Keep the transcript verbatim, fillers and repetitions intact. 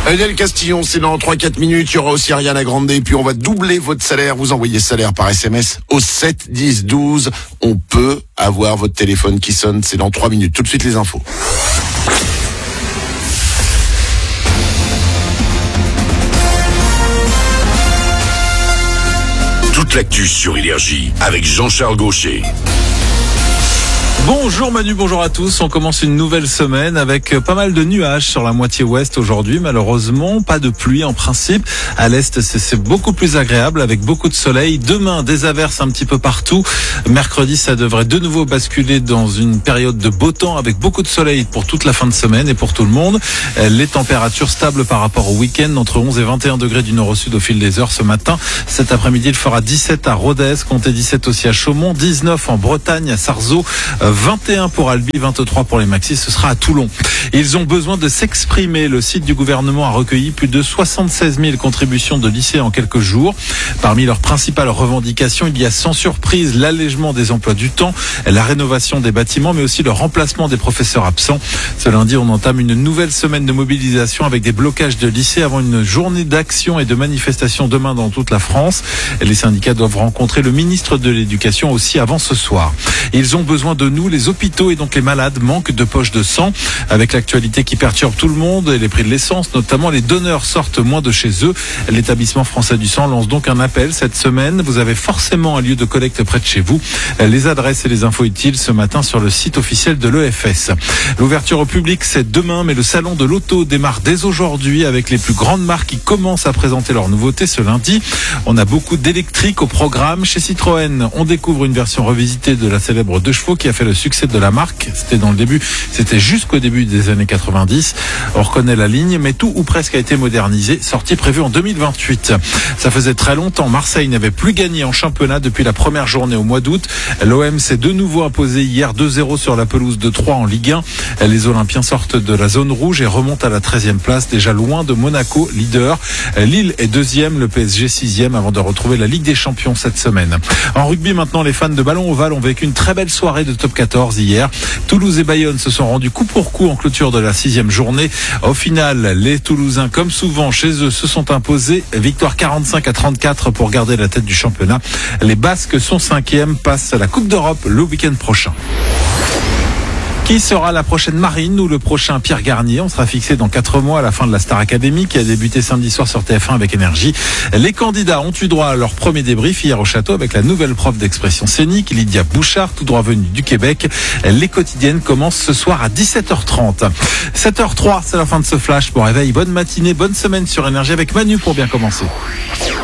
Adèle Castillon, c'est dans trois à quatre minutes. Il y aura aussi Ariana Grande. Et puis on va doubler votre salaire. Vous envoyez salaire par S M S au sept dix douze. On peut avoir votre téléphone qui sonne. C'est dans trois minutes. Tout de suite les infos. Toute l'actu sur Énergie avec Jean-Charles Gaucher. Bonjour Manu, bonjour à tous. On commence une nouvelle semaine avec pas mal de nuages sur la moitié ouest aujourd'hui. Malheureusement, pas de pluie en principe. À l'est, c'est, c'est beaucoup plus agréable avec beaucoup de soleil. Demain, des averses un petit peu partout. Mercredi, ça devrait de nouveau basculer dans une période de beau temps avec beaucoup de soleil pour toute la fin de semaine et pour tout le monde. Les températures stables par rapport au week-end, entre onze et vingt et un degrés du nord au sud au fil des heures ce matin. Cet après-midi, il fera dix-sept à Rodez, comptez dix-sept aussi à Chaumont, dix-neuf en Bretagne, à Sarzeau, vingt et un pour Albi, vingt-trois pour les Maxis, ce sera à Toulon. Ils ont besoin de s'exprimer. Le site du gouvernement a recueilli plus de soixante-seize mille contributions de lycées en quelques jours. Parmi leurs principales revendications, il y a sans surprise l'allègement des emplois du temps, la rénovation des bâtiments, mais aussi le remplacement des professeurs absents. Ce lundi, on entame une nouvelle semaine de mobilisation avec des blocages de lycées avant une journée d'action et de manifestation demain dans toute la France. Les syndicats doivent rencontrer le ministre de l'Éducation aussi avant ce soir. Ils ont besoin de nous, les hôpitaux et donc les malades manquent de poches de sang. Avec l'actualité qui perturbe tout le monde et les prix de l'essence, notamment, les donneurs sortent moins de chez eux. L'établissement français du sang lance donc un appel cette semaine. Vous avez forcément un lieu de collecte près de chez vous. Les adresses et les infos utiles ce matin sur le site officiel de l'E F S. L'ouverture au public, c'est demain, mais le salon de l'auto démarre dès aujourd'hui avec les plus grandes marques qui commencent à présenter leurs nouveautés ce lundi. On a beaucoup d'électriques au programme. Chez Citroën, on découvre une version revisitée de la célèbre deux chevaux qui a fait le succès de la marque. C'était dans le début, c'était jusqu'au début des années quatre-vingt-dix. On reconnaît la ligne, mais tout ou presque a été modernisé. Sortie prévue en deux mille vingt-huit. Ça faisait très longtemps. Marseille n'avait plus gagné en championnat depuis la première journée au mois d'août. L'O M s'est de nouveau imposé hier deux zéro sur la pelouse de Troyes en Ligue un. Les Olympiens sortent de la zone rouge et remontent à la treizième place, déjà loin de Monaco, leader. Lille est deuxième, le P S G sixième avant de retrouver la Ligue des Champions cette semaine. En rugby maintenant, les fans de ballon ovale ont vécu une très belle soirée de top quatorze hier. Toulouse et Bayonne se sont rendus coup pour coup en clôture de la sixième journée. Au final, les Toulousains, comme souvent chez eux, se sont imposés. Victoire quarante-cinq à trente-quatre pour garder la tête du championnat. Les Basques sont cinquièmes, passent à la Coupe d'Europe le week-end prochain. Qui sera la prochaine Marine ou le prochain Pierre Garnier? On sera fixé dans quatre mois à la fin de la Star Academy qui a débuté samedi soir sur T F un avec Énergie. Les candidats ont eu droit à leur premier débrief hier au château avec la nouvelle prof d'expression scénique, Lydia Bouchard, tout droit venue du Québec. Les quotidiennes commencent ce soir à dix-sept heures trente. sept heures zéro trois, c'est la fin de ce flash. Bon réveil, bonne matinée, bonne semaine sur Énergie avec Manu pour bien commencer.